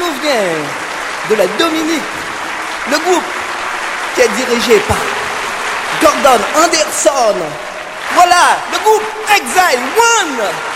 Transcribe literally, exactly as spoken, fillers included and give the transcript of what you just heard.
nous vient de la Dominique, le groupe qui est dirigé par Gordon Anderson. Voilà, le groupe Exile One.